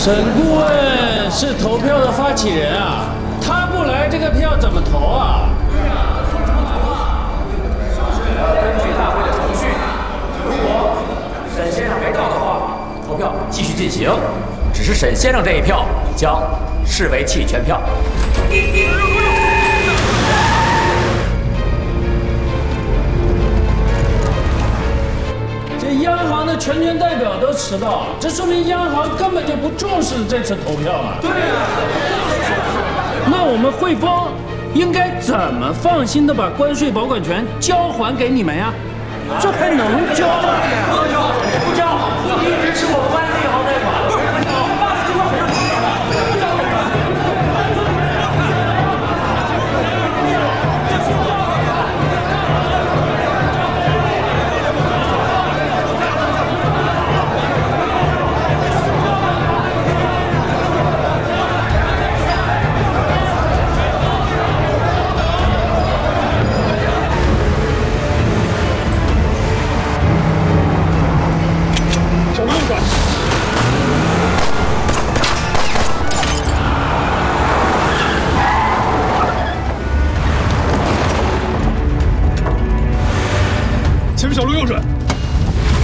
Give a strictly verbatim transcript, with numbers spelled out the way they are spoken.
沈顾问是投票的发起人啊，他不来，这个票怎么投啊？ 根据大会的程序，如果沈先生没到的话，投票继续进行。只是沈先生这一票将视为弃权票。 这央行的全权代表都迟到，这说明央行根本就不重视这次投票嘛。对啊。那我们汇丰应该怎么放心的把关税保管权交还给你们呀？这还能交吗？不能交，不交，一直是我们湾 C 银行贷款。 前面小路右转。